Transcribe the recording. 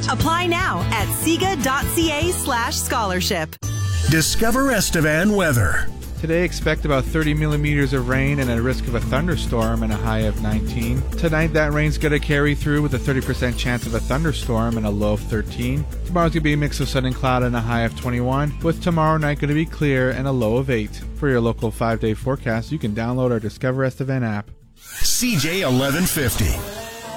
Apply now at SIGA.ca/scholarship. Discover Estevan weather. Today, expect about 30 millimeters of rain and a risk of a thunderstorm and a high of 19. Tonight, that rain's going to carry through with a 30% chance of a thunderstorm and a low of 13. Tomorrow's going to be a mix of sun and cloud and a high of 21, with tomorrow night going to be clear and a low of 8. For your local 5-day forecast, you can download our Discover Estevan app. CJ 1150.